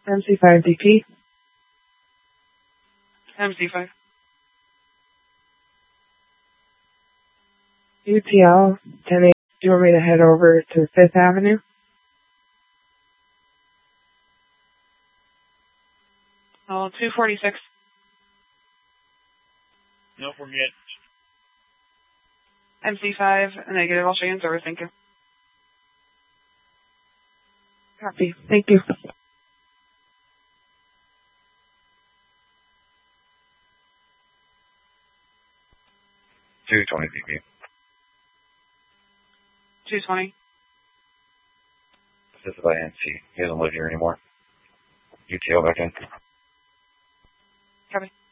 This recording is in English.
MC5DP. MC5. UTL 10-8. Do you want me to head over to 5th Avenue? Oh, 246. Nope, we're good. MC5, negative. I'll show you over. Thank you. Copy. Thank you. 220 DP. 220. This is by NC. He doesn't live here anymore. UTL back in. Copy.